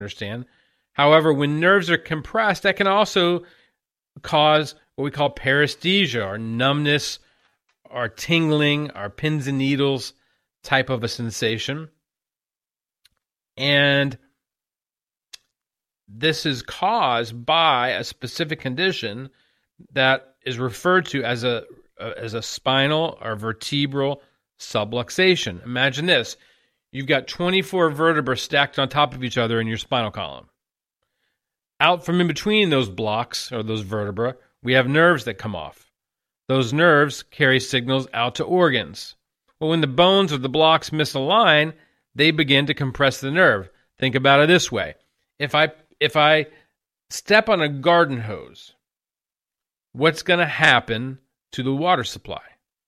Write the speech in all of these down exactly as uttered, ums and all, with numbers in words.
understand. However, when nerves are compressed, that can also cause what we call paresthesia, or numbness, or tingling, or pins and needles type of a sensation. And this is caused by a specific condition that is referred to as a as a spinal or vertebral subluxation. Imagine this. You've got twenty-four vertebrae stacked on top of each other in your spinal column. Out from in between those blocks, or those vertebrae, we have nerves that come off. Those nerves carry signals out to organs. Well, when the bones or the blocks misalign, they begin to compress the nerve. Think about it this way. If I if I step on a garden hose, what's going to happen to the water supply?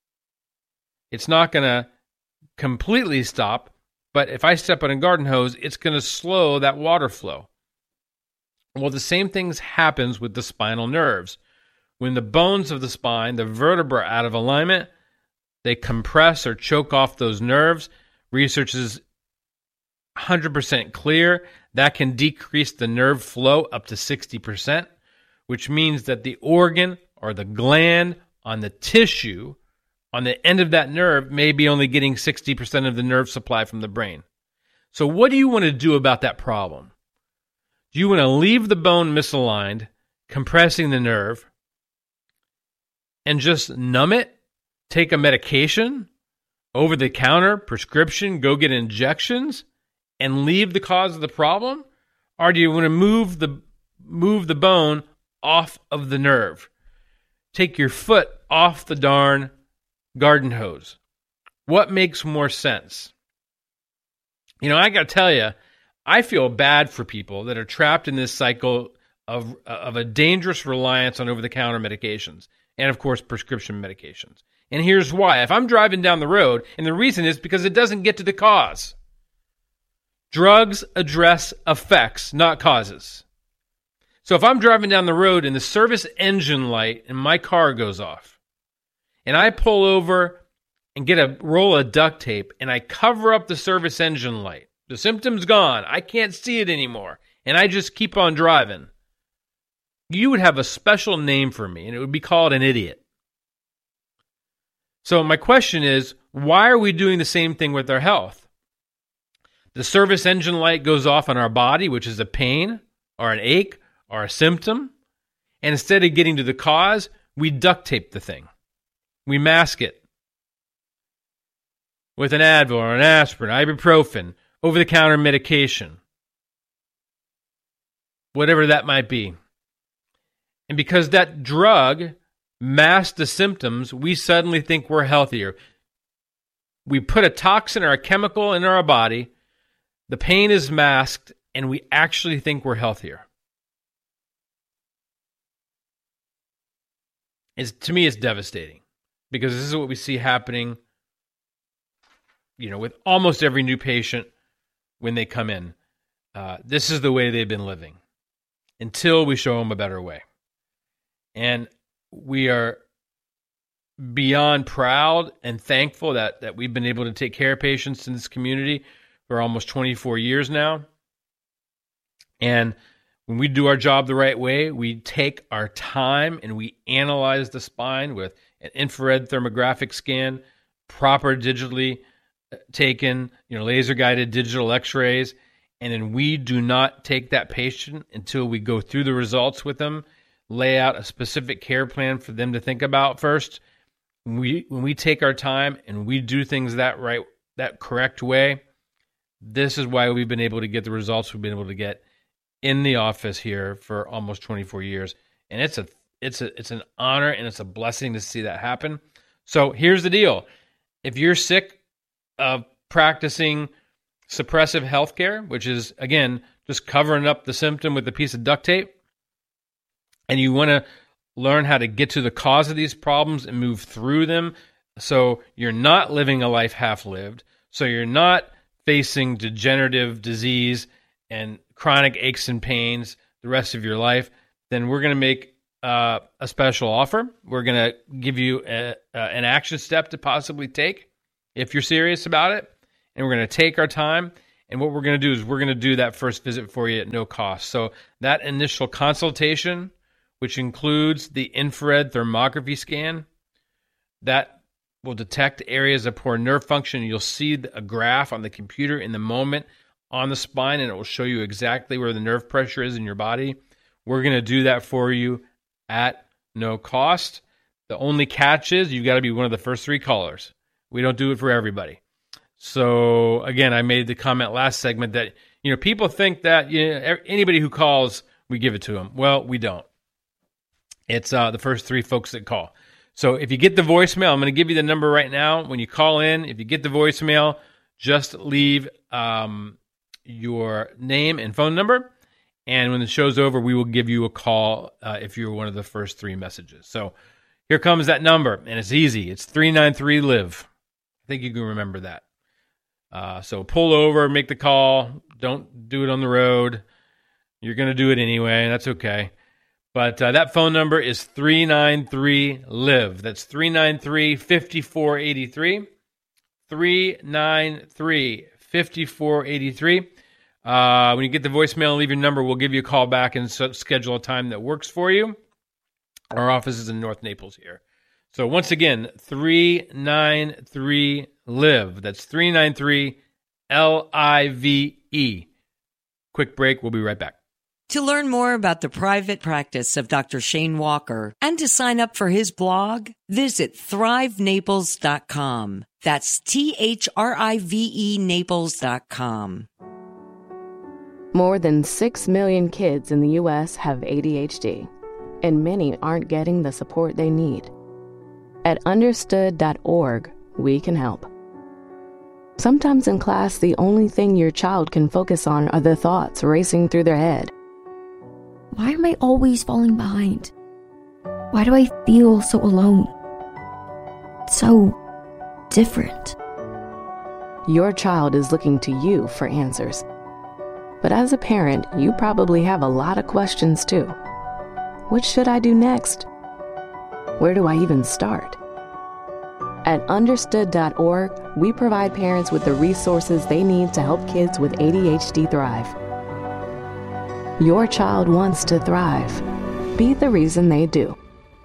It's not going to completely stop, but if I step on a garden hose, it's going to slow that water flow. Well, the same thing happens with the spinal nerves. When the bones of the spine, the vertebrae, are out of alignment, they compress or choke off those nerves. Research is one hundred percent clear. That can decrease the nerve flow up to sixty percent, which means that the organ or the gland on the tissue on the end of that nerve may be only getting sixty percent of the nerve supply from the brain. So what do you want to do about that problem? Do you want to leave the bone misaligned, compressing the nerve, and just numb it? Take a medication, over the counter, prescription, go get injections, and leave the cause of the problem? Or do you want to move the move the bone off of the nerve? Take your foot off the darn garden hose. What makes more sense? You know, I got to tell you, I feel bad for people that are trapped in this cycle of of a dangerous reliance on over-the-counter medications and, of course, prescription medications. And here's why. If I'm driving down the road, and the reason is because it doesn't get to the cause. Drugs address effects, not causes. So if I'm driving down the road and the service engine light in my car goes off, and I pull over and get a roll of duct tape and I cover up the service engine light, the symptom's gone, I can't see it anymore, and I just keep on driving, you would have a special name for me, and it would be called an idiot. So my question is, why are we doing the same thing with our health? The service engine light goes off on our body, which is a pain or an ache or a symptom, and instead of getting to the cause, we duct tape the thing. We mask it with an Advil or an aspirin, ibuprofen, over-the-counter medication, whatever that might be. And because that drug masks the symptoms, we suddenly think we're healthier. We put a toxin or a chemical in our body, the pain is masked, and we actually think we're healthier. It's, to me, it's devastating, because this is what we see happening, you know, with almost every new patient when they come in. Uh, this is the way they've been living until we show them a better way. And we are beyond proud and thankful that, that we've been able to take care of patients in this community for almost twenty-four years now. And when we do our job the right way, we take our time and we analyze the spine with an infrared thermographic scan, proper digitally taken, you know, laser-guided digital x-rays, and then we do not take that patient until we go through the results with them, lay out a specific care plan for them to think about first. When we, when we take our time and we do things that right, that correct way, this is why we've been able to get the results we've been able to get in the office here for almost twenty-four years. And it's a it's a it's an honor and it's a blessing to see that happen. So here's the deal. If you're sick of practicing suppressive healthcare, which is, again, just covering up the symptom with a piece of duct tape, and you want to learn how to get to the cause of these problems and move through them so you're not living a life half-lived, so you're not facing degenerative disease and chronic aches and pains the rest of your life, then we're going to make uh, a special offer. We're going to give you a, a, an action step to possibly take if you're serious about it, and we're going to take our time And what we're going to do is we're going to do that first visit for you at no cost. So that initial consultation, which includes the infrared thermography scan, that will detect areas of poor nerve function. You'll see a graph on the computer in the moment on the spine, and it will show you exactly where the nerve pressure is in your body. We're going to do that for you at no cost. The only catch is you've got to be one of the first three callers. We don't do it for everybody. So again, I made the comment last segment that, you know, people think that, you know, anybody who calls, we give it to them. Well, we don't. It's uh, the first three folks that call. So if you get the voicemail, I'm going to give you the number right now. When you call in, if you get the voicemail, just leave um, your name and phone number. And when the show's over, we will give you a call uh, if you're one of the first three messages. So here comes that number, and it's easy. It's three nine three live. I think you can remember that. Uh, so pull over, make the call. Don't do it on the road. You're going to do it anyway, and that's okay. But uh, that phone number is three nine three live. That's three nine three, five four eight three. three nine three, five four eight three. Uh, when you get the voicemail and leave your number, we'll give you a call back and so- schedule a time that works for you. Our office is in North Naples here. So once again, three nine three live. That's three nine three L I V E. Quick break. We'll be right back. To learn more about the private practice of Doctor Shane Walker and to sign up for his blog, visit thrive naples dot com. That's T H R I V E Naples dot com. More than six million kids in the U S have A D H D, and many aren't getting the support they need. At understood dot org, we can help. Sometimes in class, the only thing your child can focus on are the thoughts racing through their head. Why am I always falling behind? Why do I feel so alone? So different. Your child is looking to you for answers. But as a parent, you probably have a lot of questions too. What should I do next? Where do I even start? At understood dot org, we provide parents with the resources they need to help kids with A D H D thrive. Your child wants to thrive. Be the reason they do.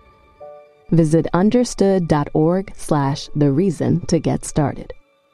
Visit understood dot org slash the reason to get started.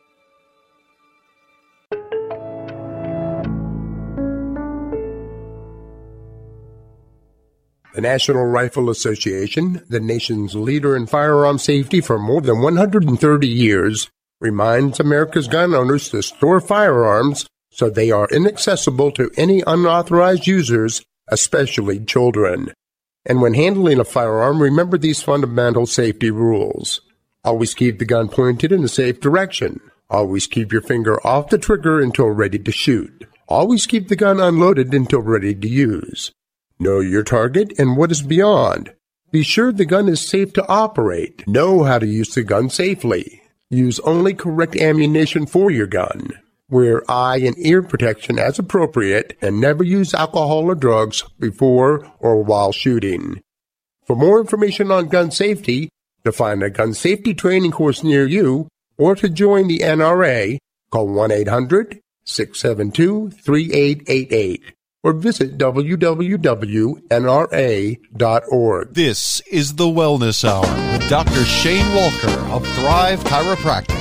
The National Rifle Association, the nation's leader in firearm safety for more than one hundred thirty years, reminds America's gun owners to store firearms so they are inaccessible to any unauthorized users, especially children. And when handling a firearm, remember these fundamental safety rules. Always keep the gun pointed in a safe direction. Always keep your finger off the trigger until ready to shoot. Always keep the gun unloaded until ready to use. Know your target and what is beyond. Be sure the gun is safe to operate. Know how to use the gun safely. Use only correct ammunition for your gun. Wear eye and ear protection as appropriate, and never use alcohol or drugs before or while shooting. For more information on gun safety, to find a gun safety training course near you, or to join the N R A, call one eight hundred, six seven two, three eight eight eight. Or visit w w w dot n r a dot org. This is the Wellness Hour with Doctor Shane Walker of Thrive Chiropractic.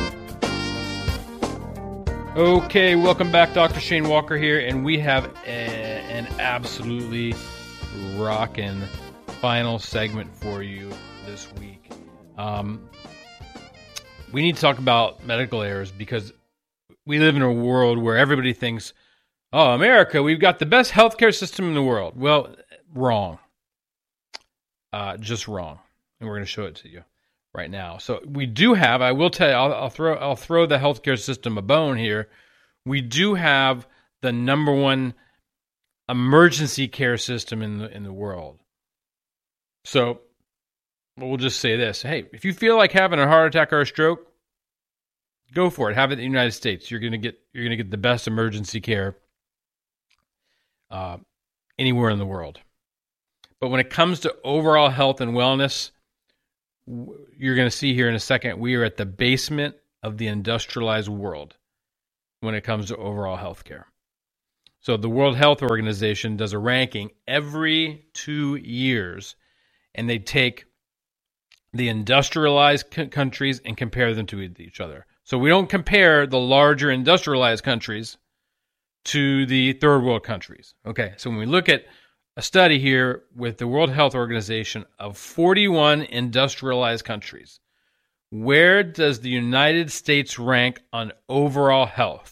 Okay, welcome back. Doctor Shane Walker here, and we have a, an absolutely rockin' final segment for you this week. Um, we need to talk about medical errors because we live in a world where everybody thinks, oh, America, we've got the best healthcare system in the world. Well, wrong. Uh, just wrong. And we're going to show it to you right now. So we do have, I will tell you, I'll, I'll throw I'll throw the healthcare system a bone here. We do have the number one emergency care system in the in the world. So we'll just say this. Hey, if you feel like having a heart attack or a stroke, go for it. Have it in the United States. You're going to get you're going to get the best emergency care Uh, anywhere in the world. But when it comes to overall health and wellness, w- you're going to see here in a second, we are at the basement of the industrialized world. when it comes to overall health care. So the World Health Organization does a ranking every two years, and they take the industrialized c- countries and compare them to each other. So we don't compare the larger industrialized countries to the third world countries. Okay, so when we look at a study here with the World Health Organization of forty-one industrialized countries, where does the United States rank on overall health?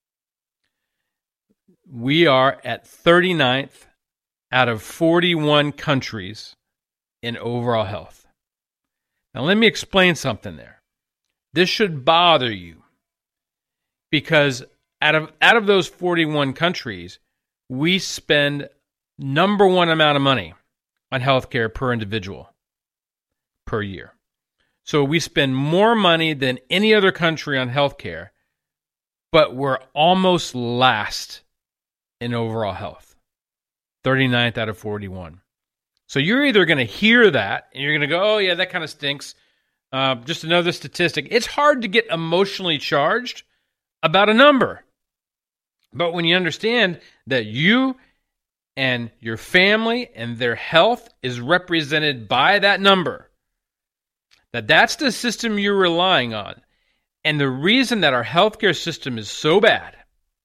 We are at thirty-ninth out of forty-one countries in overall health. Now, let me explain something there. This should bother you because out of out of those forty-one countries, we spend number one amount of money on healthcare per individual per year. So we spend more money than any other country on healthcare, but we're almost last in overall health. thirty-ninth out of forty-one. So you're either going to hear that and you're going to go, oh yeah, that kind of stinks. Uh, just another statistic. It's hard to get emotionally charged about a number. But when you understand that you and your family and their health is represented by that number, that that's the system you're relying on. And the reason that our healthcare system is so bad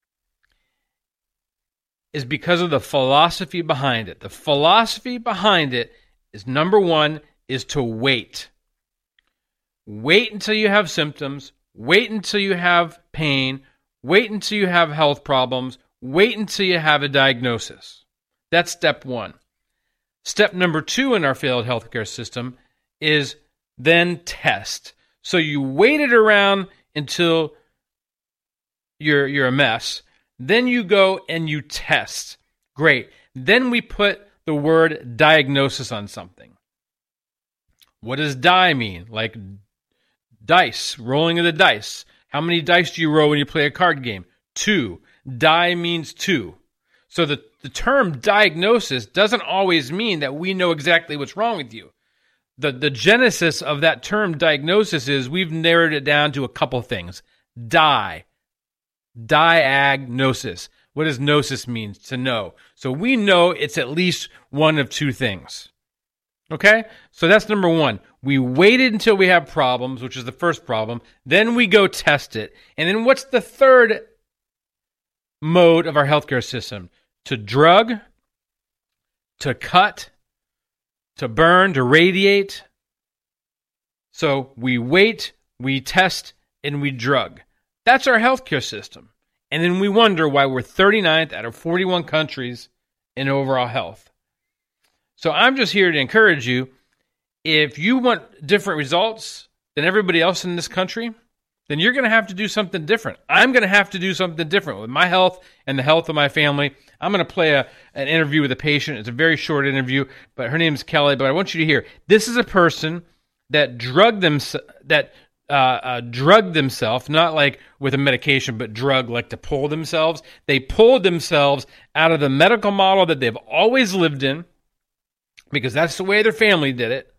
is because of the philosophy behind it. The philosophy behind it is, number one, is to wait. Wait until you have symptoms. Wait until you have pain. Wait until you have health problems. Wait until you have a diagnosis. That's step one. Step number two in our failed healthcare system is then test. So you waited around until you're you're a mess. Then you go and you test. Great. Then we put the word diagnosis on something. What does die mean? Like dice, rolling of the dice. How many dice do you roll when you play a card game? Two. Die means two. So the, the term diagnosis doesn't always mean that we know exactly what's wrong with you. The, the genesis of that term diagnosis is we've narrowed it down to a couple things. Die. Diagnosis. What does gnosis mean? To know. So we know it's at least one of two things. Okay? So that's number one. We waited until we have problems, which is the first problem. Then we go test it. And then what's the third mode of our healthcare system? To drug, to cut, to burn, to radiate. So we wait, we test, and we drug. That's our healthcare system. And then we wonder why we're thirty-ninth out of forty-one countries in overall health. So I'm just here to encourage you, if you want different results than everybody else in this country, then you're going to have to do something different. I'm going to have to do something different with my health and the health of my family. I'm going to play a, an interview with a patient. It's a very short interview, but her name is Kelly. But I want you to hear, this is a person that drugged them, that uh, uh, drugged themselves, not like with a medication, but drug like to pull themselves. They pulled themselves out of the medical model that they've always lived in, because that's the way their family did it,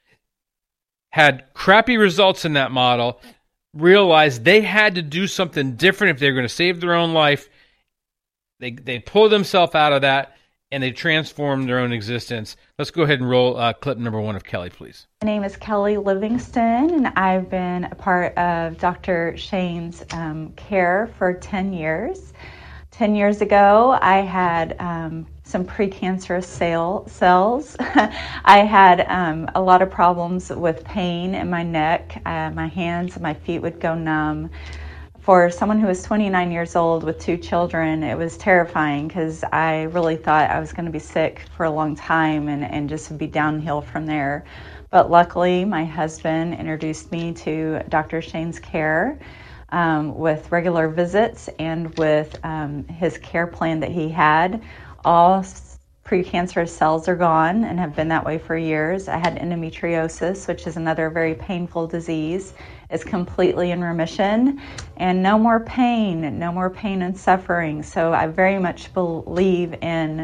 had crappy results in that model, realized they had to do something different if they were going to save their own life. They they pulled themselves out of that, and they transformed their own existence. Let's go ahead and roll uh, clip number one of Kelly, please. My name is Kelly Livingston, and I've been a part of Doctor Shane's um, care for ten years. ten years ago, I had um, some precancerous cell, cells. I had um, a lot of problems with pain in my neck. Uh, my hands and my feet would go numb. For someone who was twenty-nine years old with two children, it was terrifying because I really thought I was going to be sick for a long time and, and just be downhill from there. But luckily, my husband introduced me to Doctor Shane's care um, with regular visits and with um, his care plan that he had. All precancerous cells are gone and have been that way for years. I had endometriosis, which is another very painful disease. It's completely in remission and no more pain, no more pain and suffering. So I very much believe in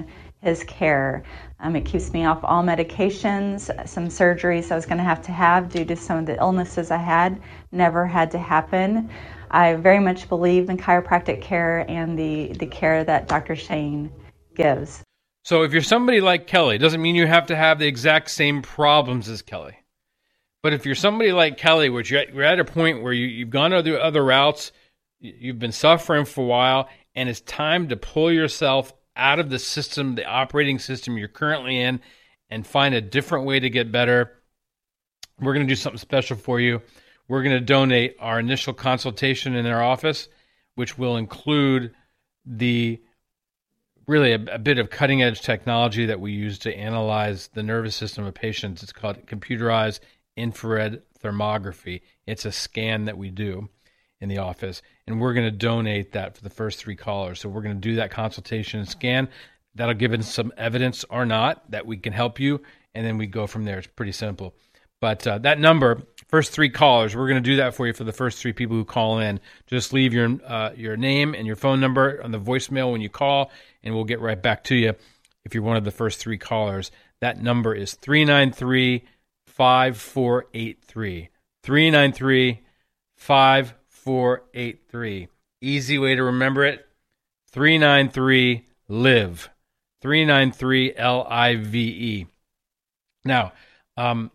his care. Um, it keeps me off all medications. Some surgeries I was going to have to have due to some of the illnesses I had never had to happen. I very much believe in chiropractic care and the, the care that Doctor Shane gives. So if you're somebody like Kelly, it doesn't mean you have to have the exact same problems as Kelly. But if you're somebody like Kelly, which you're at, you're at a point where you, you've gone other other routes, you've been suffering for a while, and it's time to pull yourself out of the system, the operating system you're currently in, and find a different way to get better, we're going to do something special for you. We're going to donate our initial consultation in our office, which will include the really a, a bit of cutting-edge technology that we use to analyze the nervous system of patients. It's called computerized infrared thermography. It's a scan that we do in the office, and we're going to donate that for the first three callers. So we're going to do that consultation and scan. That'll give us some evidence or not that we can help you, and then we go from there. It's pretty simple. But uh, that number, first three callers, we're going to do that for you for the first three people who call in. Just leave your uh, your name and your phone number on the voicemail when you call, and we'll get right back to you if you're one of the first three callers. That number is three nine three, five four eight three. three nine three, five four eight three. Easy way to remember it, three nine three, live. three nine three, L I V E. Now, um,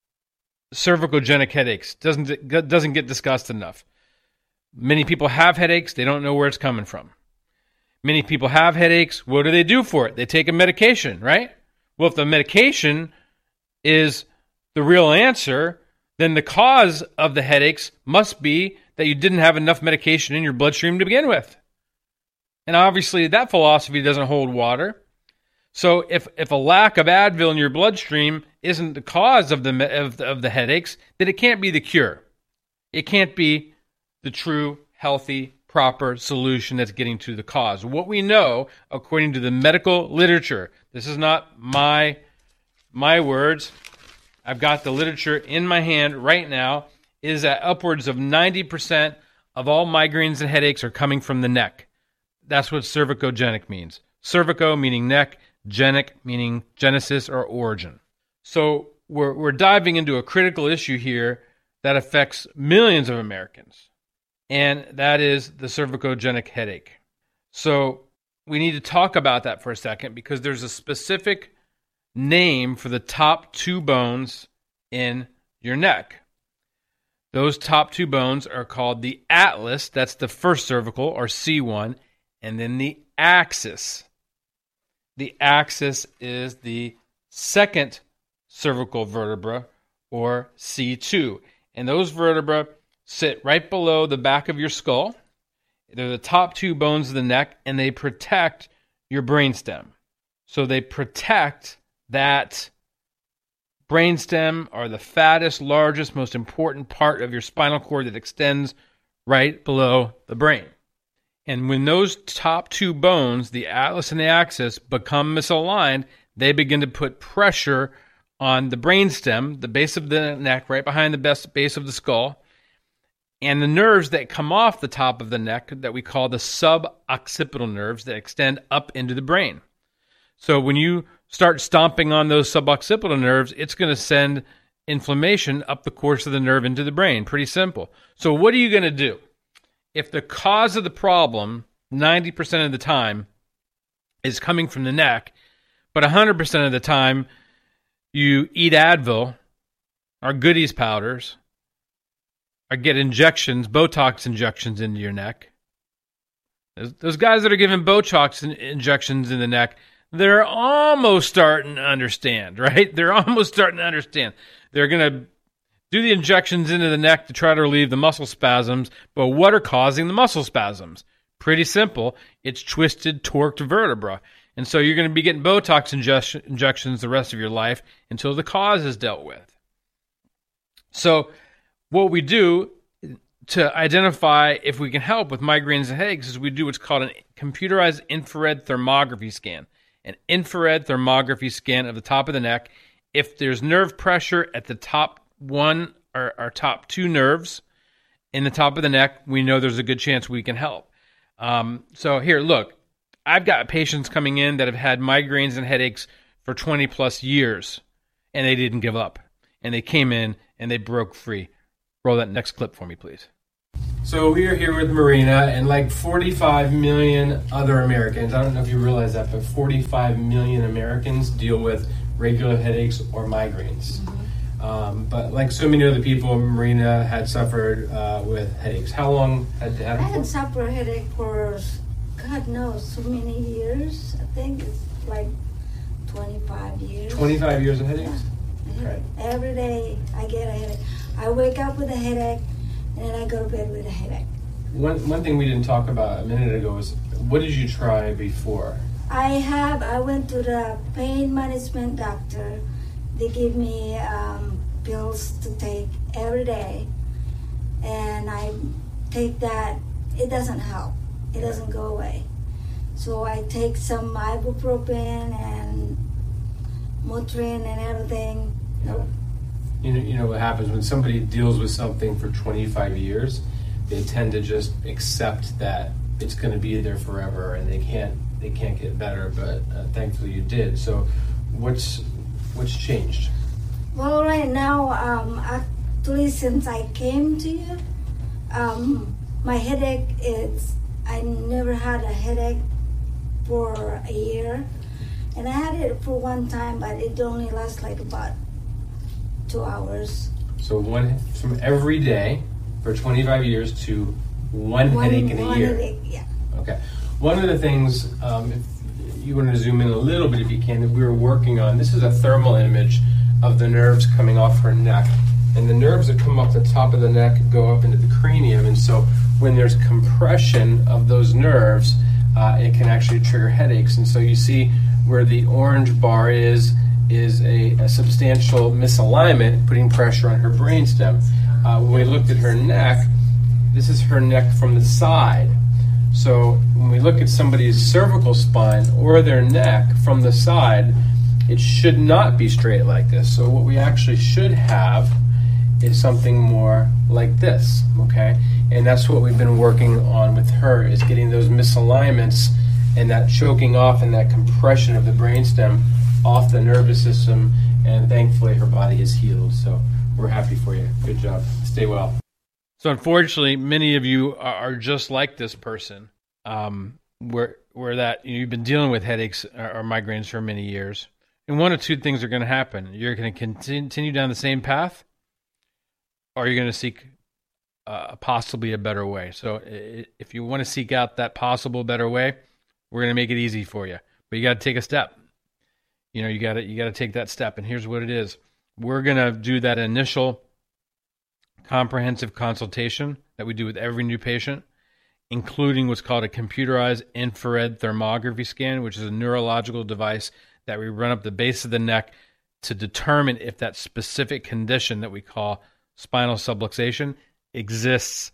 cervicogenic headaches doesn't doesn't get discussed enough. Many people have headaches. They don't know where it's coming from. Many people have headaches. What do they do for it? They take a medication, right? Well, if the medication is the real answer, then the cause of the headaches must be that you didn't have enough medication in your bloodstream to begin with. And obviously that philosophy doesn't hold water. So if, if a lack of Advil in your bloodstream isn't the cause of the, of the of the headaches, then it can't be the cure. It can't be the true, healthy, proper solution that's getting to the cause. What we know, according to the medical literature, this is not my my words, I've got the literature in my hand right now, is that upwards of ninety percent of all migraines and headaches are coming from the neck. That's what cervicogenic means. Cervico meaning neck, genic meaning genesis or origin. So we're we're diving into a critical issue here that affects millions of Americans, and that is the cervicogenic headache. So we need to talk about that for a second because there's a specific name for the top two bones in your neck. Those top two bones are called the atlas, that's the first cervical, or C one, and then the axis. The axis is the second cervical vertebra, or C two. And those vertebrae sit right below the back of your skull. They're the top two bones of the neck, and they protect your brainstem. So they protect that brainstem, or the fattest, largest, most important part of your spinal cord that extends right below the brain. And when those top two bones, the atlas and the axis, become misaligned, they begin to put pressure on the brainstem, the base of the neck, right behind the base of the skull, and the nerves that come off the top of the neck that we call the suboccipital nerves that extend up into the brain. So when you start stomping on those suboccipital nerves, it's going to send inflammation up the course of the nerve into the brain. Pretty simple. So what are you going to do? If the cause of the problem, ninety percent of the time, is coming from the neck, but one hundred percent of the time you eat Advil or Goodies powders or get injections, Botox injections into your neck, those guys that are giving Botox injections in the neck, they're almost starting to understand, right? They're almost starting to understand. They're going to do the injections into the neck to try to relieve the muscle spasms, but what are causing the muscle spasms? Pretty simple. It's twisted, torqued vertebra. And so you're going to be getting Botox inje- injections the rest of your life until the cause is dealt with. So what we do to identify if we can help with migraines and headaches is we do what's called a computerized infrared thermography scan. An infrared thermography scan of the top of the neck. If there's nerve pressure at the top one or, or top two nerves in the top of the neck, we know there's a good chance we can help. Um, so here, look, I've got patients coming in that have had migraines and headaches for twenty plus years, and they didn't give up. And they came in and they broke free. Roll that next clip for me, please. So we are here with Marina, and like forty-five million other Americans, I don't know if you realize that, but forty-five million Americans deal with regular headaches or migraines. Mm-hmm. Um, but like so many other people, Marina had suffered uh, with headaches. How long had you had it I for? had suffered headache for, God knows, so many years. I think it's like twenty-five years. twenty-five years of headaches? Yeah. Okay. Every day I get a headache. I wake up with a headache, and then I go to bed with a headache. One one thing we didn't talk about a minute ago was, what did you try before? I have, I went to the pain management doctor. They give me um, pills to take every day, and I take that. It doesn't help. It doesn't go away. So I take some ibuprofen and Motrin and everything. Yeah. You know, you know what happens when somebody deals with something for twenty-five years, they tend to just accept that it's going to be there forever, and they can't they can't get better. But uh, thankfully, you did. So, what's what's changed? Well, right now, um, actually, since I came to you, um, my headache is. I never had a headache for a year, and I had it for one time, but it only lasts like about two hours. So one from every day for twenty-five years to one, one headache in a one year. Headache, yeah. Okay. One of the things, um, if you want to zoom in a little bit if you can, that we were working on, this is a thermal image of the nerves coming off her neck. And the nerves that come off the top of the neck go up into the cranium. And so when there's compression of those nerves, uh, it can actually trigger headaches. And so you see where the orange bar is, is a, a substantial misalignment putting pressure on her brainstem. Uh, when we looked at her neck, this is her neck from the side. So when we look at somebody's cervical spine or their neck from the side, it should not be straight like this. So what we actually should have is something more like this, okay? And that's what we've been working on with her, is getting those misalignments and that choking off and that compression of the brainstem off the nervous system, and thankfully her body is healed. So we're happy for you. Good job. Stay well. So unfortunately, many of you are just like this person, um, where where that you know, you've been dealing with headaches or, or migraines for many years. And one of two things are going to happen. You're going to continue down the same path, or you're going to seek uh, possibly a better way. So if you want to seek out that possible better way, we're going to make it easy for you. But you got to take a step. You know, you got to you got to take that step. And here's what it is. We're going to do that initial comprehensive consultation that we do with every new patient, including what's called a computerized infrared thermography scan, which is a neurological device that we run up the base of the neck to determine if that specific condition that we call spinal subluxation exists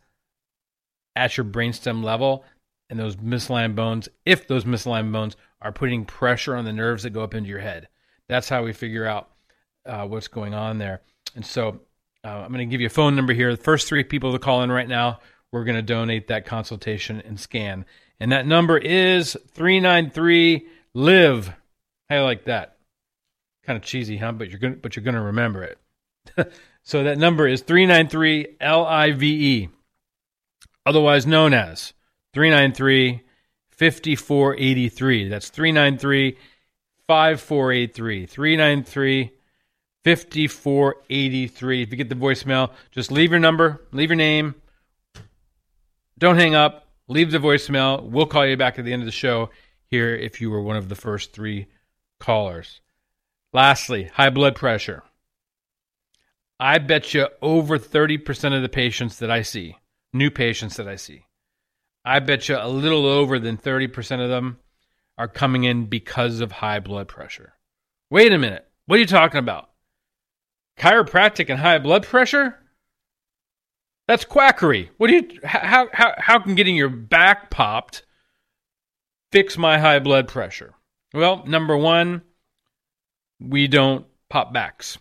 at your brainstem level, and those misaligned bones, if those misaligned bones are putting pressure on the nerves that go up into your head. That's how we figure out uh, what's going on there. And so uh, I'm going to give you a phone number here. The first three people to call in right now, we're going to donate that consultation and scan. And that number is three nine three live. How do you like that? Kind of cheesy, huh? But you're going but you're going to remember it. So that number is three nine three L I V E, otherwise known as three nine three, five four eight three. That's three nine three, five four eight three. three nine three, five four eight three. If you get the voicemail, just leave your number, leave your name. Don't hang up. Leave the voicemail. We'll call you back at the end of the show here if you were one of the first three callers. Lastly, high blood pressure. I bet you over thirty percent of the patients that I see, new patients that I see, I bet you a little over than thirty percent of them are coming in because of high blood pressure. Wait a minute. What are you talking about? Chiropractic and high blood pressure? That's quackery. What do you how how how can getting your back popped fix my high blood pressure? Well, number one, we don't pop backs.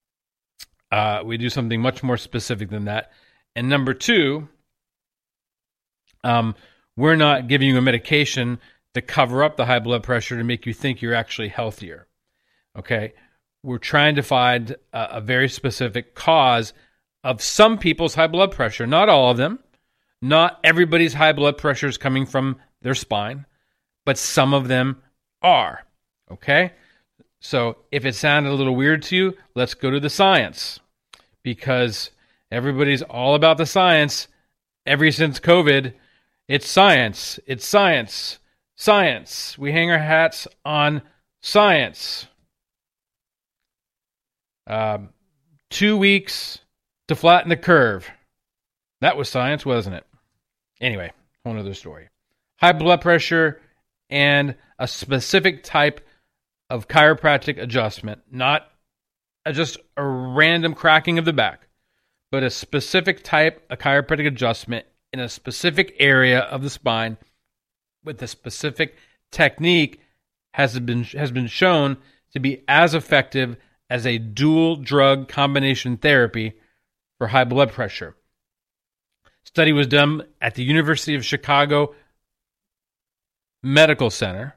Uh, we do something much more specific than that. And number two, um, we're not giving you a medication to cover up the high blood pressure to make you think you're actually healthier. Okay? We're trying to find a, a very specific cause of some people's high blood pressure, not all of them. Not everybody's high blood pressure is coming from their spine, but some of them are. Okay? So if it sounded a little weird to you, let's go to the science, because everybody's all about the science. Ever since COVID, it's science, it's science, science. We hang our hats on science. Um, two weeks to flatten the curve. That was science, wasn't it? Anyway, whole other story. High blood pressure and a specific type of chiropractic adjustment, not a, just a random cracking of the back, but a specific type of chiropractic adjustment in a specific area of the spine with a specific technique has been has been shown to be as effective as a dual drug combination therapy for high blood pressure. Study was done at the University of Chicago Medical Center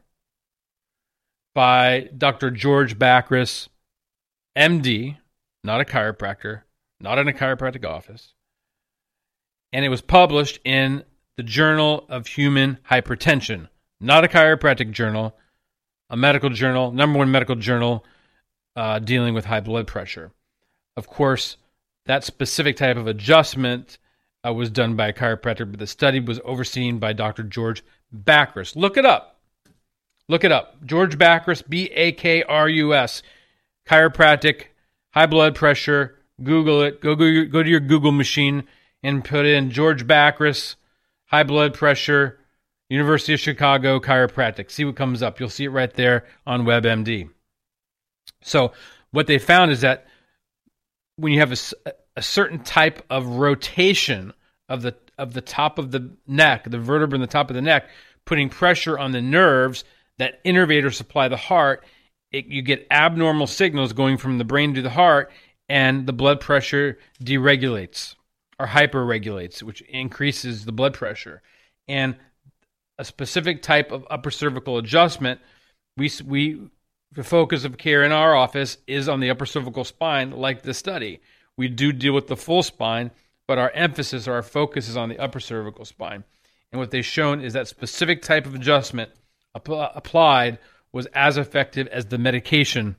by Doctor George Bakris, M D, not a chiropractor, not in a chiropractic office. And it was published in the Journal of Human Hypertension, not a chiropractic journal, a medical journal, number one medical journal uh, dealing with high blood pressure. Of course, that specific type of adjustment uh, was done by a chiropractor, but the study was overseen by Doctor George Bakris. Look it up. Look it up. George Bakris, B A K R U S, chiropractic, high blood pressure. Google it. Go, go, go to your Google machine and put in George Bakris, high blood pressure, University of Chicago chiropractic. See what comes up. You'll see it right there on WebMD. So what they found is that when you have a, a certain type of rotation of the of the top of the neck, the vertebra in the top of the neck, putting pressure on the nerves that innervate or supply the heart, it, you get abnormal signals going from the brain to the heart, and the blood pressure deregulates or hyperregulates, which increases the blood pressure. And a specific type of upper cervical adjustment, we we the focus of care in our office is on the upper cervical spine, like the study. We do deal with the full spine, but our emphasis or our focus is on the upper cervical spine. And what they've shown is that specific type of adjustment app- applied was as effective as the medication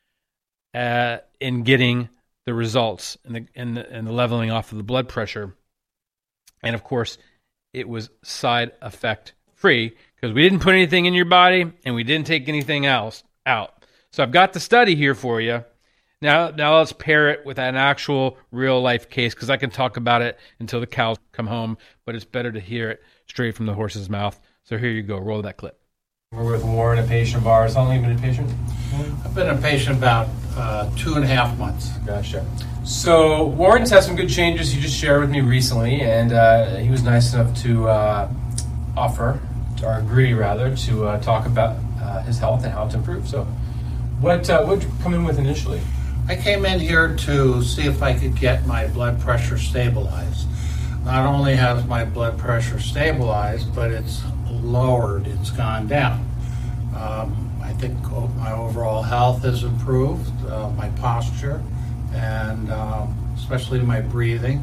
uh, in getting the results and the, and the and the leveling off of the blood pressure. And of course, it was side effect free because we didn't put anything in your body and we didn't take anything else out. So I've got the study here for you. Now, now let's pair it with an actual real life case, because I can talk about it until the cows come home, but it's better to hear it straight from the horse's mouth. So here you go. Roll that clip. We're with Warren, a patient of ours. How long have you been a patient? I've been a patient about uh, two and a half months. Gotcha. So Warren's had some good changes he just shared with me recently, and uh, he was nice enough to uh, offer, or agree rather, to uh, talk about uh, his health and how to improve. So what uh, what did you come in with initially? I came in here to see if I could get my blood pressure stabilized. Not only has my blood pressure stabilized, but it's lowered, it's gone down. Um, I think my overall health has improved, uh, my posture, and um, especially my breathing.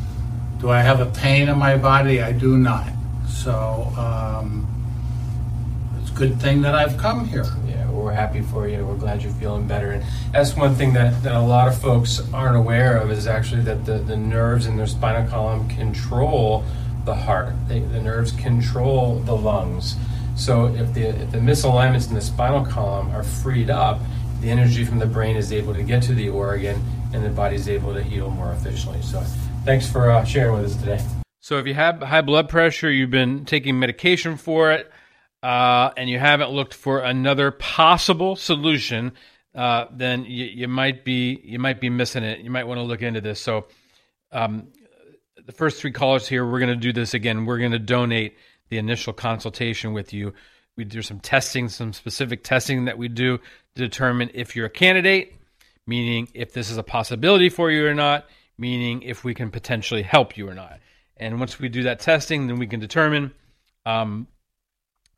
Do I have a pain in my body? I do not. So um, it's a good thing that I've come here. Yeah, we're happy for you. We're glad you're feeling better. And that's one thing that, that a lot of folks aren't aware of, is actually that the, the nerves in their spinal column control the heart. They, the nerves control the lungs. So if the if the misalignments in the spinal column are freed up, the energy from the brain is able to get to the organ, and the body's able to heal more efficiently. So thanks for uh, sharing with us today. So if you have high blood pressure, you've been taking medication for it, uh, and you haven't looked for another possible solution, uh, then you, you might be you might be missing it. You might want to look into this. So um, the first three callers here, we're going to do this again. We're going to donate the initial consultation with you. We do some testing, some specific testing that we do to determine if you're a candidate, meaning if this is a possibility for you or not, meaning if we can potentially help you or not. And once we do that testing, then we can determine um,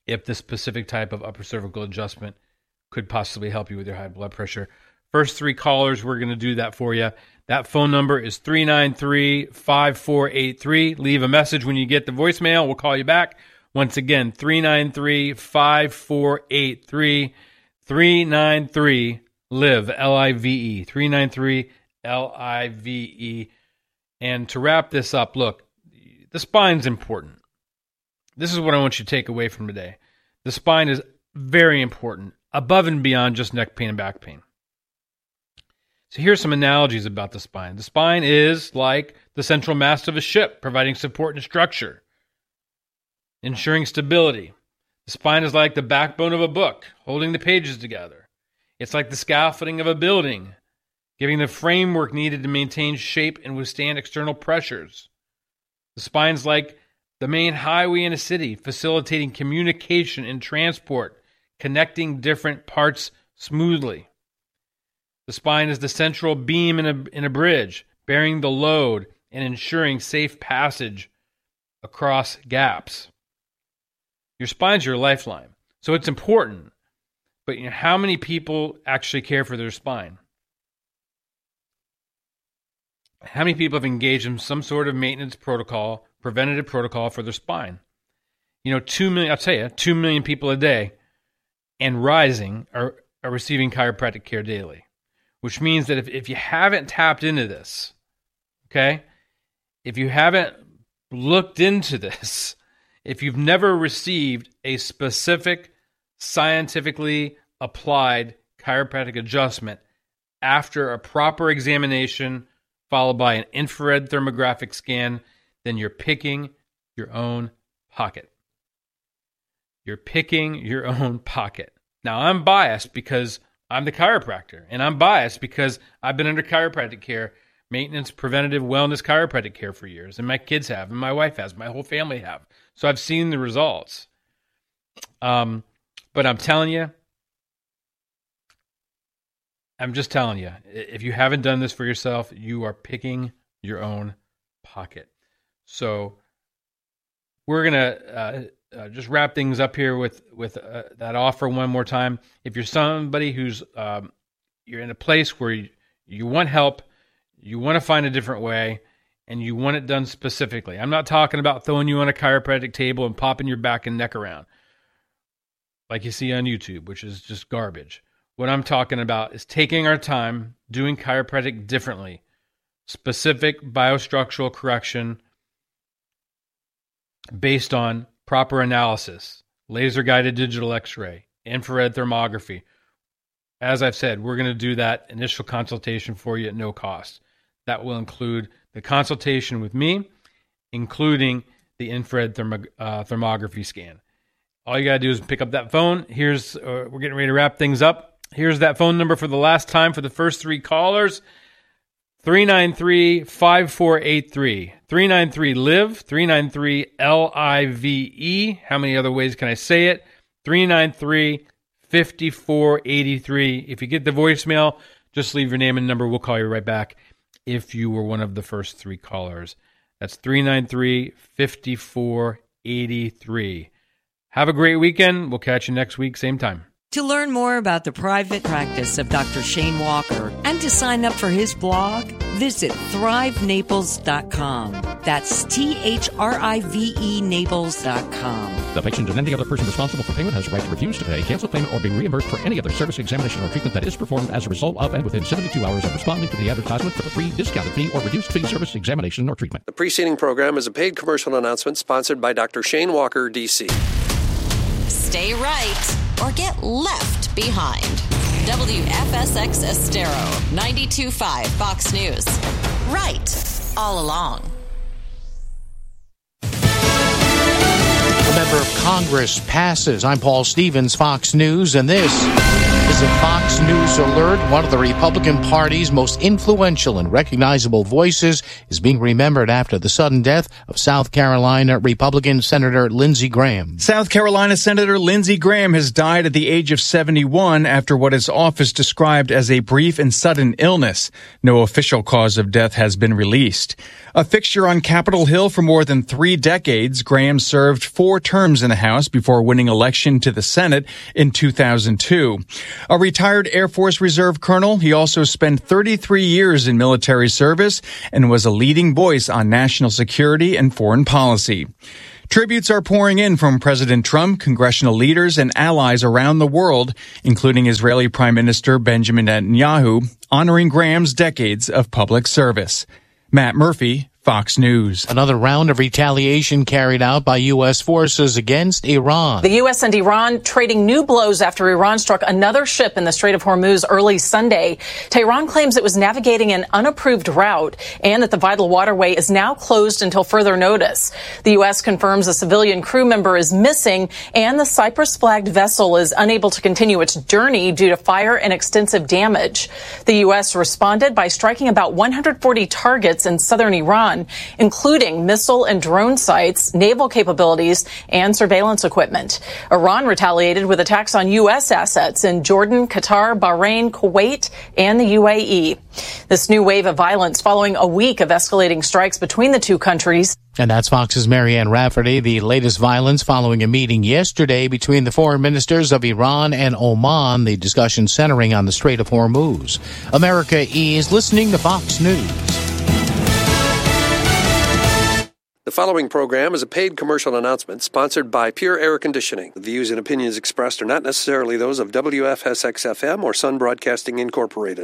if the specific type of upper cervical adjustment could possibly help you with your high blood pressure. First three callers, we're going to do that for you. That phone number is three nine three, five four eight three. Leave a message when you get the voicemail. We'll call you back. Once again, three nine three, five four eight three. three nine three, live, L I V E. three nine three, L I V E. And to wrap this up, look, the spine's important. This is what I want you to take away from today. The spine is very important, above and beyond just neck pain and back pain. So here's some analogies about the spine. The spine is like the central mast of a ship, providing support and structure, ensuring stability. The spine is like the backbone of a book, holding the pages together. It's like the scaffolding of a building, giving the framework needed to maintain shape and withstand external pressures. The spine's like the main highway in a city, facilitating communication and transport, connecting different parts smoothly. The spine is the central beam in a, in a bridge, bearing the load and ensuring safe passage across gaps. Your spine's your lifeline, so it's important. But you know, how many people actually care for their spine? How many people have engaged in some sort of maintenance protocol, preventative protocol for their spine? You know, two million, I'll tell you, two million people a day and rising are, are receiving chiropractic care daily, which means that if, if you haven't tapped into this, okay, if you haven't looked into this, if you've never received a specific scientifically applied chiropractic adjustment after a proper examination followed by an infrared thermographic scan, then you're picking your own pocket. You're picking your own pocket. Now, I'm biased because I'm the chiropractor, and I'm biased because I've been under chiropractic care, maintenance, preventative, wellness chiropractic care for years, and my kids have, and my wife has, my whole family have. So I've seen the results. Um, but I'm telling you, I'm just telling you, if you haven't done this for yourself, you are picking your own pocket. So we're going to uh, uh, just wrap things up here with, with uh, that offer one more time. If you're somebody who's, um, you're in a place where you, you want help, you want to find a different way, and you want it done specifically. I'm not talking about throwing you on a chiropractic table and popping your back and neck around like you see on YouTube, which is just garbage. What I'm talking about is taking our time, doing chiropractic differently, specific biostructural correction based on proper analysis, laser-guided digital x-ray, infrared thermography. As I've said, we're going to do that initial consultation for you at no cost. That will include the consultation with me, including the infrared thermo- uh, thermography scan. All you got to do is pick up that phone. Here's uh, we're getting ready to wrap things up. Here's that phone number for the last time for the first three callers. three nine three, five four eight three. three nine three, live. three nine three, L I V E. How many other ways can I say it? three nine three, five four eight three. If you get the voicemail, just leave your name and number. We'll call you right back if you were one of the first three callers. That's three nine three, five four eight three. Have a great weekend. We'll catch you next week, same time. To learn more about the private practice of Doctor Shane Walker and to sign up for his blog, visit thrive naples dot com. That's T H R I V E Naples dot com. The patient and any other person responsible for payment has the right to refuse to pay, cancel payment, or be reimbursed for any other service, examination, or treatment that is performed as a result of and within seventy-two hours of responding to the advertisement for the free, discounted fee, or reduced fee service, examination, or treatment. The preceding program is a paid commercial announcement sponsored by Doctor Shane Walker, D C Stay right or get left behind. W F S X Estero, ninety-two point five Fox News. Right all along. A member of Congress passes. I'm Paul Stevens, Fox News, and this is a Fox News alert. One of the Republican Party's most influential and recognizable voices is being remembered after the sudden death of South Carolina Republican Senator Lindsey Graham. South Carolina Senator Lindsey Graham has died at the age of seventy-one after what his office described as a brief and sudden illness. No official cause of death has been released. A fixture on Capitol Hill for more than three decades, Graham served four terms in the House before winning election to the Senate in two thousand two. A retired Air Force Reserve colonel, he also spent thirty-three years in military service and was a leading voice on national security and foreign policy. Tributes are pouring in from President Trump, congressional leaders, and allies around the world, including Israeli Prime Minister Benjamin Netanyahu, honoring Graham's decades of public service. Matt Murphy, Fox News. Another round of retaliation carried out by U S forces against Iran. The U S and Iran trading new blows after Iran struck another ship in the Strait of Hormuz early Sunday. Tehran claims it was navigating an unapproved route and that the vital waterway is now closed until further notice. The U S confirms a civilian crew member is missing and the Cyprus-flagged vessel is unable to continue its journey due to fire and extensive damage. The U S responded by striking about one hundred forty targets in southern Iran, including missile and drone sites, naval capabilities, and surveillance equipment. Iran retaliated with attacks on U S assets in Jordan, Qatar, Bahrain, Kuwait, and the U A E. This new wave of violence following a week of escalating strikes between the two countries. And that's Fox's Marianne Rafferty. The latest violence following a meeting yesterday between the foreign ministers of Iran and Oman, the discussion centering on the Strait of Hormuz. America is listening to Fox News. The following program is a paid commercial announcement sponsored by Pure Air Conditioning. The views and opinions expressed are not necessarily those of W F S X F M or Sun Broadcasting Incorporated.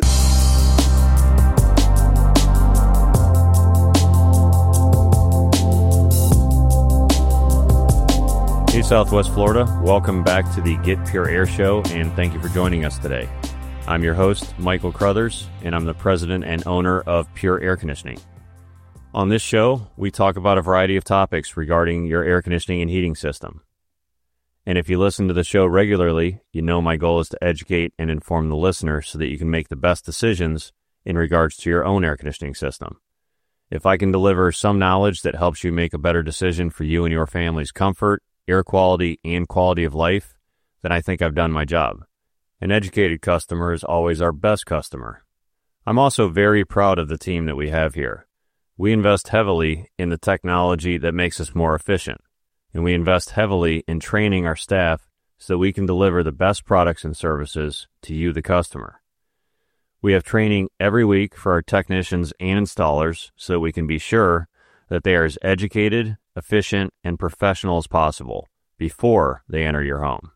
Hey, Southwest Florida. Welcome back to the Get Pure Air Show, and thank you for joining us today. I'm your host, Michael Crothers, and I'm the president and owner of Pure Air Conditioning. On this show, we talk about a variety of topics regarding your air conditioning and heating system. And if you listen to the show regularly, you know my goal is to educate and inform the listener so that you can make the best decisions in regards to your own air conditioning system. If I can deliver some knowledge that helps you make a better decision for you and your family's comfort, air quality, and quality of life, then I think I've done my job. An educated customer is always our best customer. I'm also very proud of the team that we have here. We invest heavily in the technology that makes us more efficient, and we invest heavily in training our staff so that we can deliver the best products and services to you, the customer. We have training every week for our technicians and installers so that we can be sure that they are as educated, efficient, and professional as possible before they enter your home.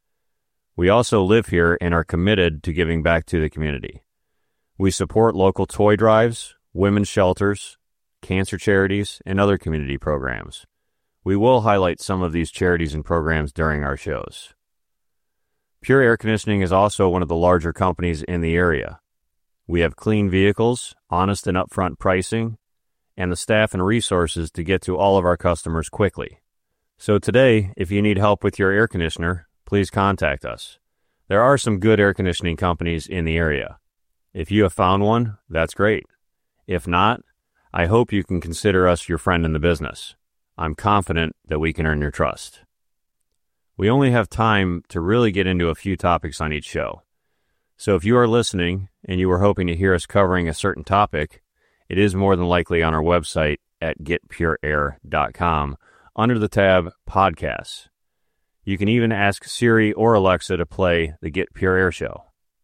We also live here and are committed to giving back to the community. We support local toy drives, women's shelters, cancer charities, and other community programs. We will highlight some of these charities and programs during our shows. Pure Air Conditioning is also one of the larger companies in the area. We have clean vehicles, honest and upfront pricing, and the staff and resources to get to all of our customers quickly. So today, if you need help with your air conditioner, please contact us. There are some good air conditioning companies in the area. If you have found one, that's great. If not, I hope you can consider us your friend in the business. I'm confident that we can earn your trust. We only have time to really get into a few topics on each show. So if you are listening and you were hoping to hear us covering a certain topic, it is more than likely on our website at get pure air dot com under the tab Podcasts. You can even ask Siri or Alexa to play the Get Pure Air Show.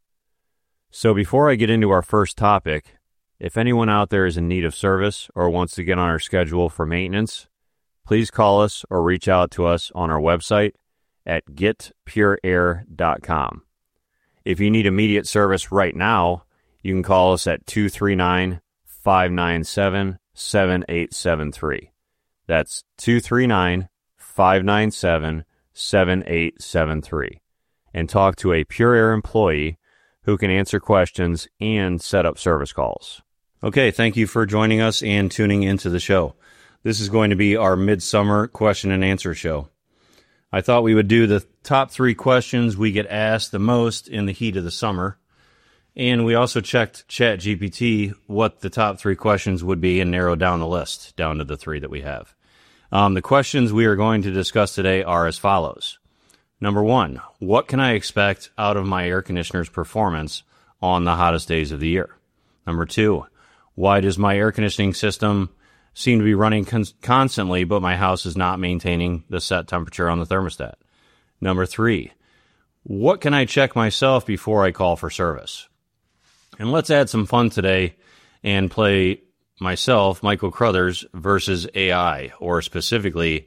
So before I get into our first topic, if anyone out there is in need of service or wants to get on our schedule for maintenance, please call us or reach out to us on our website at get pure air dot com. If you need immediate service right now, you can call us at two three nine, five nine seven, seven eight seven three. That's two three nine, five nine seven, seven eight seven three. And talk to a Pure Air employee who can answer questions and set up service calls. Okay, thank you for joining us and tuning into the show. This is going to be our midsummer question and answer show. I thought we would do the top three questions we get asked the most in the heat of the summer. And we also checked ChatGPT what the top three questions would be and narrowed down the list down to the three that we have. Um, the questions we are going to discuss today are as follows. Number one, what can I expect out of my air conditioner's performance on the hottest days of the year? Number two, why does my air conditioning system seem to be running con- constantly, but my house is not maintaining the set temperature on the thermostat. Number three, what can I check myself before I call for service? And let's add some fun today and play myself, Michael Crothers, versus A I, or specifically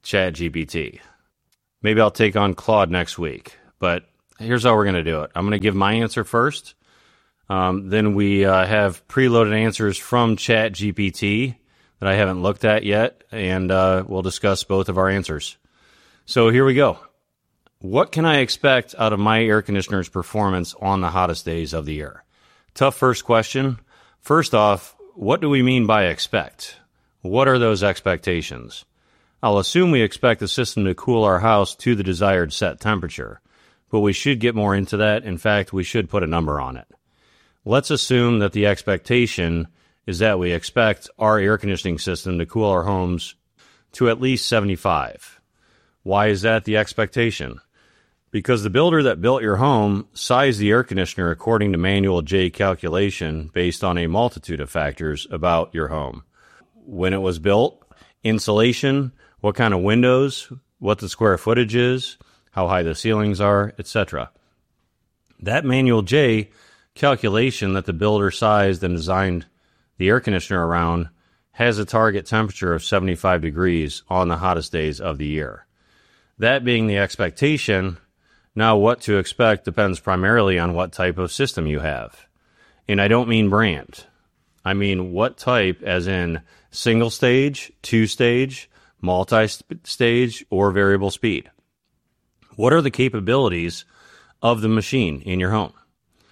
ChatGPT. Maybe I'll take on Claude next week, but here's how we're going to do it. I'm going to give my answer first. Um, then we uh, have preloaded answers from ChatGPT that I haven't looked at yet, and uh, we'll discuss both of our answers. So here we go. What can I expect out of my air conditioner's performance on the hottest days of the year? Tough first question. First off, what do we mean by expect? What are those expectations? I'll assume we expect the system to cool our house to the desired set temperature, but we should get more into that. In fact, we should put a number on it. Let's assume that the expectation is that we expect our air conditioning system to cool our homes to at least seventy-five. Why is that the expectation? Because the builder that built your home sized the air conditioner according to manual J calculation based on a multitude of factors about your home. When it was built, insulation, what kind of windows, what the square footage is, how high the ceilings are, et cetera. That manual J calculation that the builder sized and designed the air conditioner around has a target temperature of seventy-five degrees on the hottest days of the year. That being the expectation, now what to expect depends primarily on what type of system you have. And I don't mean brand. I mean what type, as in single stage, two stage, multi-stage, or variable speed. What are the capabilities of the machine in your home?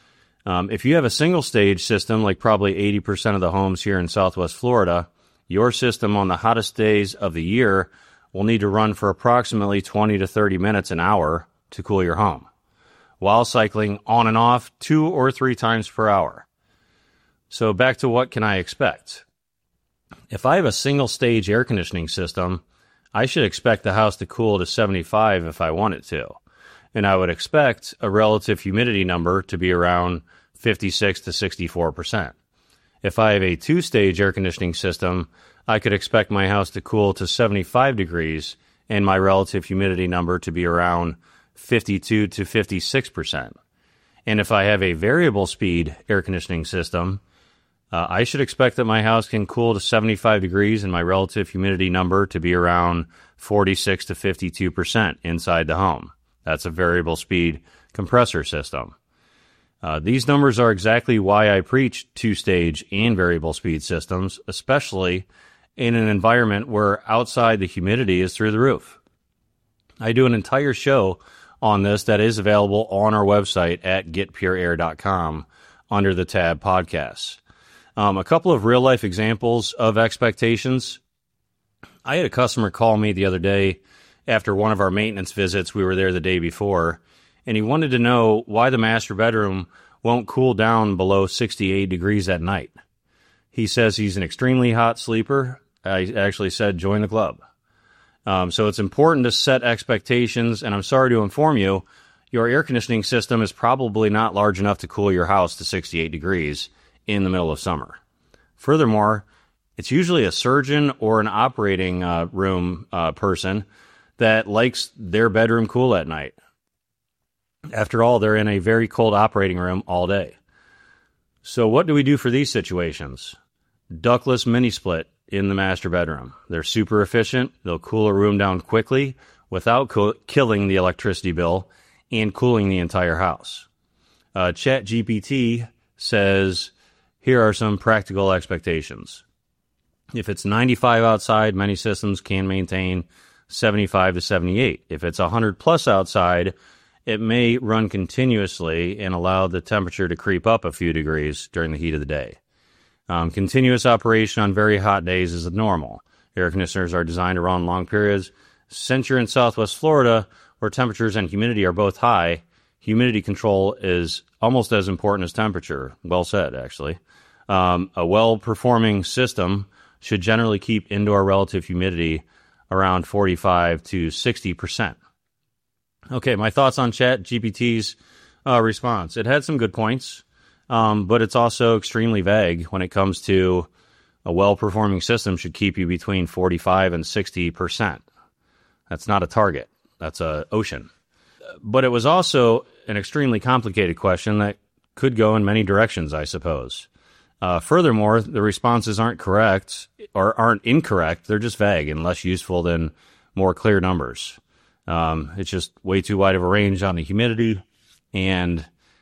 Um, if you have a single stage system, like probably eighty percent of the homes here in Southwest Florida, your system on the hottest days of the year will need to run for approximately twenty to thirty minutes an hour to cool your home, while cycling on and off two or three times per hour. So back to what can I expect? If I have a single stage air conditioning system, I should expect the house to cool to seventy-five if I want it to. And I would expect a relative humidity number to be around fifty-six to sixty-four percent. If I have a two-stage air conditioning system, I could expect my house to cool to seventy-five degrees and my relative humidity number to be around fifty-two to fifty-six percent. And if I have a variable speed air conditioning system, uh, I should expect that my house can cool to seventy-five degrees and my relative humidity number to be around forty-six to fifty-two percent inside the home. That's a variable speed compressor system. Uh, these numbers are exactly why I preach two-stage and variable speed systems, especially in an environment where outside the humidity is through the roof. I do an entire show on this that is available on our website at get pure air dot com under the tab podcasts. Um, a couple of real-life examples of expectations. I had a customer call me the other day after one of our maintenance visits. We were there the day before, and he wanted to know why the master bedroom won't cool down below sixty-eight degrees at night. He says he's an extremely hot sleeper. I actually said, join the club. Um, so it's important to set expectations, and I'm sorry to inform you, your air conditioning system is probably not large enough to cool your house to sixty-eight degrees in the middle of summer. Furthermore, it's usually a surgeon or an operating uh, room uh, person that likes their bedroom cool at night. After all, they're in a very cold operating room all day. So what do we do for these situations? Ductless mini split in the master bedroom. They're super efficient. They'll cool a room down quickly without co- killing the electricity bill and cooling the entire house. Uh, ChatGPT says, here are some practical expectations. If it's ninety-five outside, many systems can maintain seventy-five to seventy-eight. If it's one hundred plus outside, it may run continuously and allow the temperature to creep up a few degrees during the heat of the day. Um, continuous operation on very hot days is normal. Air conditioners are designed to run long periods. Since you're in Southwest Florida, where temperatures and humidity are both high, humidity control is almost as important as temperature. Well said, actually. Um, a well-performing system should generally keep indoor relative humidity around forty-five to sixty percent. Okay, my thoughts on ChatGPT's uh, response. It had some good points, um, but it's also extremely vague when it comes to A well-performing system should keep you between forty-five and sixty percent. That's not a target. That's a ocean. But it was also an extremely complicated question that could go in many directions, I suppose. Uh, furthermore, the responses aren't correct or aren't incorrect. They're just vague and less useful than more clear numbers. Um, it's just way too wide of a range on the humidity. And,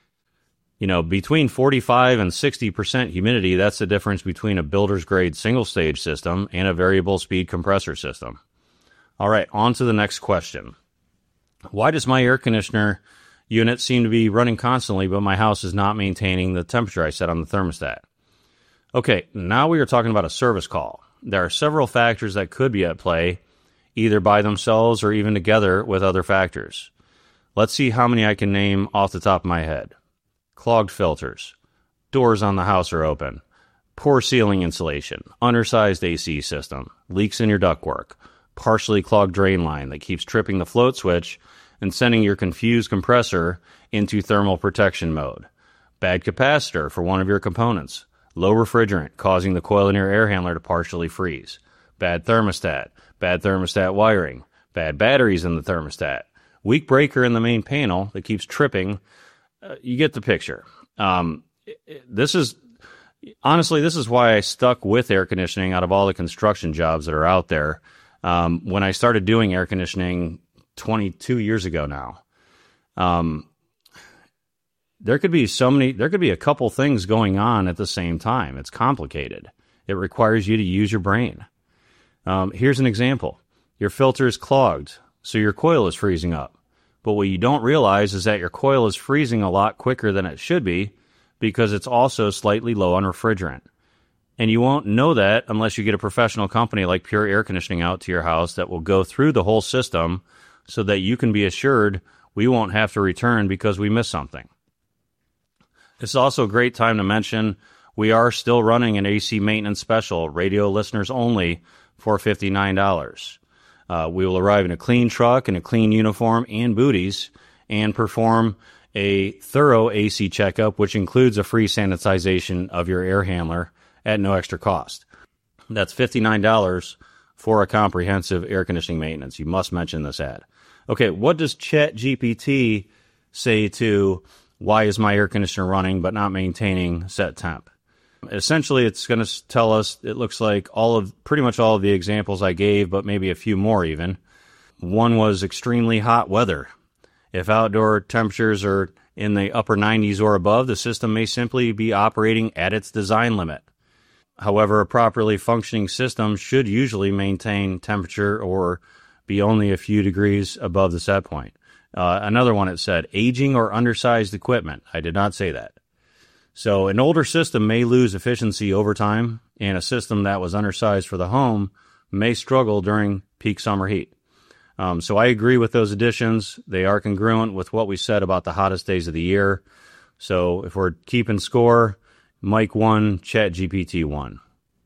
you know, between forty-five and sixty percent humidity, that's the difference between a builder's grade single stage system and a variable speed compressor system. All right, on to the next question. Why does my air conditioner unit seem to be running constantly, but my house is not maintaining the temperature I set on the thermostat? Okay, now we are talking about a service call. There are several factors that could be at play, either by themselves or even together with other factors. Let's see how many I can name off the top of my head. Clogged filters. Doors on the house are open. Poor ceiling insulation. Undersized A C system. Leaks in your ductwork. Partially clogged drain line that keeps tripping the float switch and sending your confused compressor into thermal protection mode. Bad capacitor for one of your components. Low refrigerant causing the coil in your air handler to partially freeze. Bad thermostat. Bad thermostat wiring. Bad batteries in the thermostat. Weak breaker in the main panel that keeps tripping. Uh, you get the picture. Um, this is, honestly, this is why I stuck with air conditioning out of all the construction jobs that are out there. Um, when I started doing air conditioning twenty-two years ago now, um, there could be so many, there could be a couple things going on at the same time. It's complicated. It requires you to use your brain. Um, here's an example. Your filter is clogged, so your coil is freezing up. But what you don't realize is that your coil is freezing a lot quicker than it should be because it's also slightly low on refrigerant. And you won't know that unless you get a professional company like Pure Air Conditioning out to your house that will go through the whole system so that you can be assured we won't have to return because we missed something. It's also a great time to mention we are still running an A C maintenance special, radio listeners only, for fifty-nine dollars. Uh, we will arrive in a clean truck, in a clean uniform and booties, and perform a thorough A C checkup, which includes a free sanitization of your air handler at no extra cost. That's fifty-nine dollars for a comprehensive air conditioning maintenance. You must mention this ad. Okay, what does ChatGPT say to why is my air conditioner running but not maintaining set temp? Essentially, it's going to tell us, it looks like all of pretty much all of the examples I gave, but maybe a few more even. One was extremely hot weather. If outdoor temperatures are in the upper nineties or above, the system may simply be operating at its design limit. However, a properly functioning system should usually maintain temperature or be only a few degrees above the set point. Uh, another one, it said, aging or undersized equipment. I did not say that. So an older system may lose efficiency over time, and a system that was undersized for the home may struggle during peak summer heat. Um, so I agree with those additions. They are congruent with what we said about the hottest days of the year. So if we're keeping score, Mike one, ChatGPT one.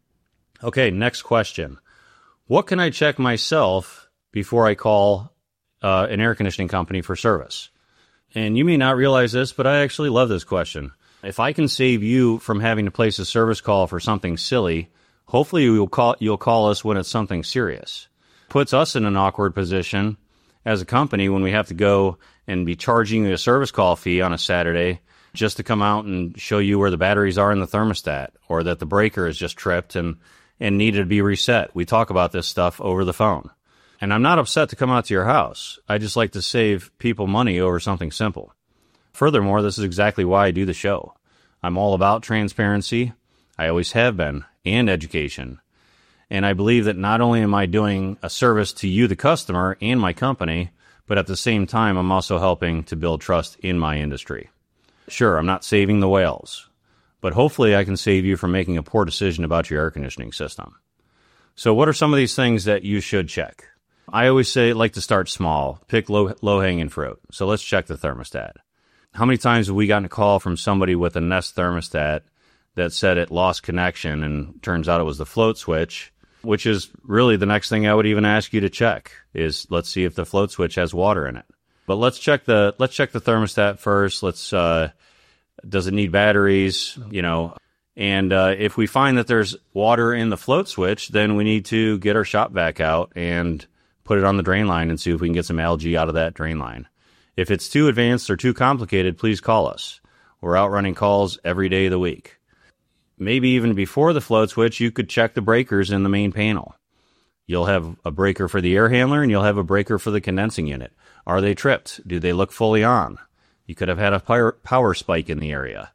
Okay, next question. What can I check myself before I call uh, an air conditioning company for service? And you may not realize this, but I actually love this question. If I can save you from having to place a service call for something silly, hopefully you'll call, you'll call us when it's something serious. Puts us in an awkward position as a company when we have to go and be charging you a service call fee on a Saturday just to come out and show you where the batteries are in the thermostat or that the breaker is just tripped and, and needed to be reset. We talk about this stuff over the phone. And I'm not upset to come out to your house. I just like to save people money over something simple. Furthermore, this is exactly why I do the show. I'm all about transparency. I always have been, and education. And I believe that not only am I doing a service to you, the customer, and my company, but at the same time, I'm also helping to build trust in my industry. Sure, I'm not saving the whales, but hopefully I can save you from making a poor decision about your air conditioning system. So what are some of these things that you should check? I always say, like to start small, pick low, low-hanging fruit. So let's check the thermostat. How many times have we gotten a call from somebody with a Nest thermostat that said it lost connection and turns out it was the float switch, which is really the next thing I would even ask you to check is let's see if the float switch has water in it. But let's check the let's check the thermostat first. Let's uh, does it need batteries? You know, And uh, if we find that there's water in the float switch, then we need to get our shop vac out and put it on the drain line and see if we can get some algae out of that drain line. If it's too advanced or too complicated, please call us. We're out running calls every day of the week. Maybe even before the float switch, you could check the breakers in the main panel. You'll have a breaker for the air handler and you'll have a breaker for the condensing unit. Are they tripped? Do they look fully on? You could have had a power, power spike in the area.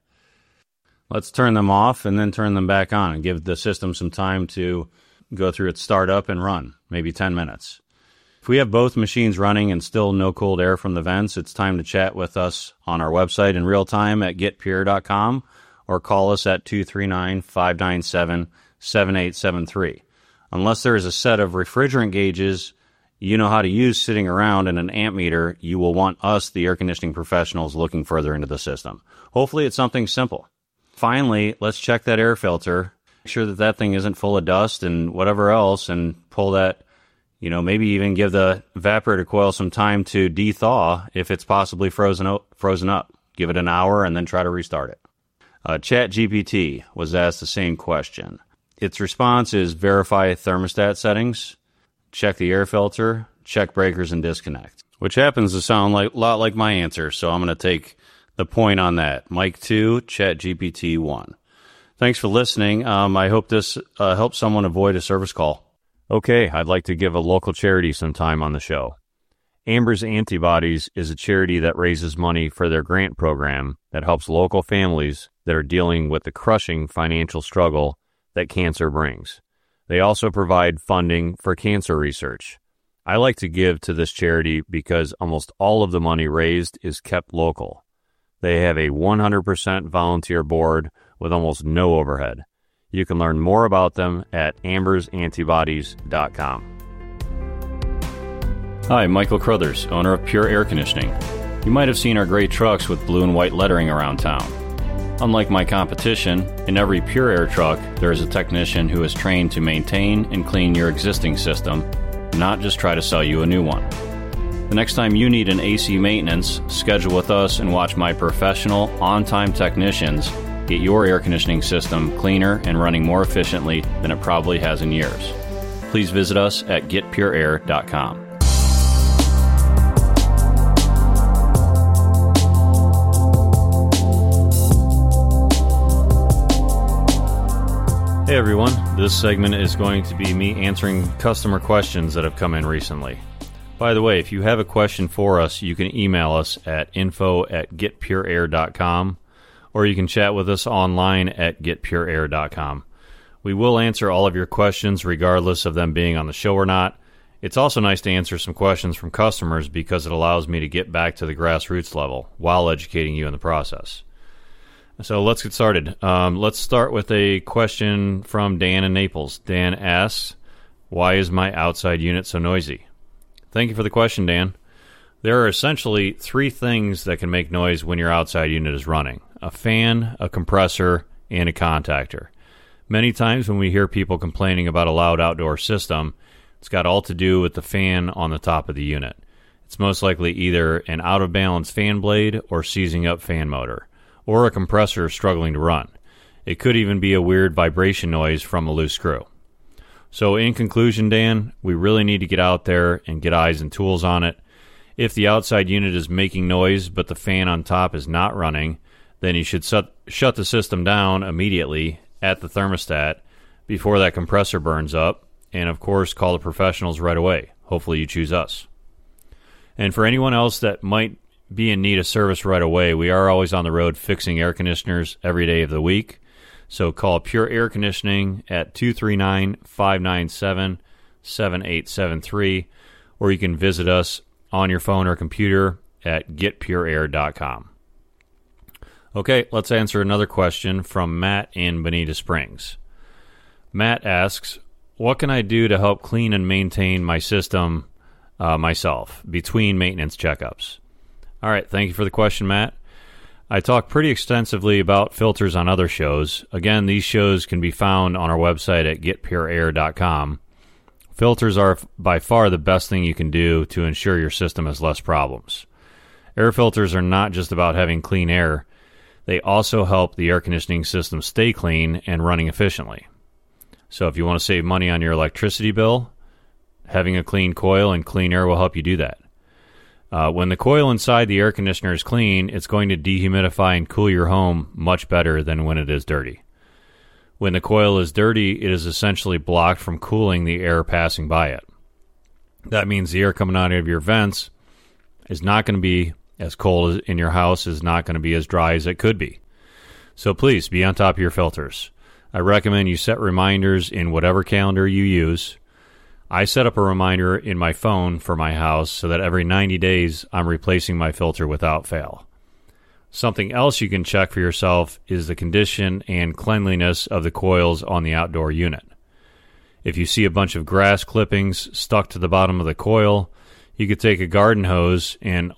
Let's turn them off and then turn them back on and give the system some time to go through its startup and run, maybe ten minutes. If we have both machines running and still no cold air from the vents, it's time to chat with us on our website in real time at get pure air dot com or call us at two three nine, five nine seven, seven eight seven three. Unless there is a set of refrigerant gauges you know how to use sitting around and an amp meter, you will want us, the air conditioning professionals, looking further into the system. Hopefully it's something simple. Finally, let's check that air filter, make sure that that thing isn't full of dust and whatever else, and pull that, you know, maybe even give the evaporator coil some time to de-thaw if it's possibly frozen up, frozen up. Give it an hour and then try to restart it. Uh, ChatGPT was asked the same question. Its response is verify thermostat settings, check the air filter, check breakers, and disconnect, which happens to sound like a lot like my answer, so I'm going to take the point on that. Mike two, ChatGPT one. Thanks for listening. Um, I hope this uh, helps someone avoid a service call. Okay, I'd like to give a local charity some time on the show. Amber's Antibodies is a charity that raises money for their grant program that helps local families that are dealing with the crushing financial struggle that cancer brings. They also provide funding for cancer research. I like to give to this charity because almost all of the money raised is kept local. They have a one hundred percent volunteer board with almost no overhead. You can learn more about them at ambers antibodies dot com. Hi, Michael Crothers, owner of Pure Air Conditioning. You might have seen our great trucks with blue and white lettering around town. Unlike my competition, in every Pure Air truck, there is a technician who is trained to maintain and clean your existing system, not just try to sell you a new one. The next time you need an A C maintenance, schedule with us and watch my professional, on-time technicians get your air conditioning system cleaner and running more efficiently than it probably has in years. Please visit us at get pure air dot com. Hey everyone, this segment is going to be me answering customer questions that have come in recently. By the way, if you have a question for us, you can email us at info at get pure air dot com or you can chat with us online at get pure air dot com. We will answer all of your questions regardless of them being on the show or not. It's also nice to answer some questions from customers because it allows me to get back to the grassroots level while educating you in the process. So let's get started. Um, let's start with a question from Dan in Naples. Dan asks, why is my outside unit so noisy? Thank you for the question, Dan. There are essentially three things that can make noise when your outside unit is running: a fan, a compressor, and a contactor. Many times when we hear people complaining about a loud outdoor system, it's got all to do with the fan on the top of the unit. It's most likely either an out-of-balance fan blade or seizing up fan motor, or a compressor struggling to run. It could even be a weird vibration noise from a loose screw. So in conclusion, Dan, we really need to get out there and get eyes and tools on it. If the outside unit is making noise but the fan on top is not running, then you should shut, shut the system down immediately at the thermostat before that compressor burns up, and of course call the professionals right away. Hopefully you choose us. And for anyone else that might be in need of service right away, we are always on the road fixing air conditioners every day of the week. So call Pure Air Conditioning at two three nine, five nine seven, seven eight seven three, or you can visit us on your phone or computer at get pure air dot com. Okay, let's answer another question from Matt in Bonita Springs. Matt asks, what can I do to help clean and maintain my system uh, myself between maintenance checkups? All right, thank you for the question, Matt. I talk pretty extensively about filters on other shows. Again, these shows can be found on our website at get pure air dot com. Filters are by far the best thing you can do to ensure your system has less problems. Air filters are not just about having clean air. They also help the air conditioning system stay clean and running efficiently. So if you want to save money on your electricity bill, having a clean coil and clean air will help you do that. Uh, when the coil inside the air conditioner is clean, it's going to dehumidify and cool your home much better than when it is dirty. When the coil is dirty, it is essentially blocked from cooling the air passing by it. That means the air coming out of your vents is not going to be as cold in your house, is not going to be as dry as it could be. So please be on top of your filters. I recommend you set reminders in whatever calendar you use. I set up a reminder in my phone for my house so that every ninety days I'm replacing my filter without fail. Something else you can check for yourself is the condition and cleanliness of the coils on the outdoor unit. If you see a bunch of grass clippings stuck to the bottom of the coil, you could take a garden hose and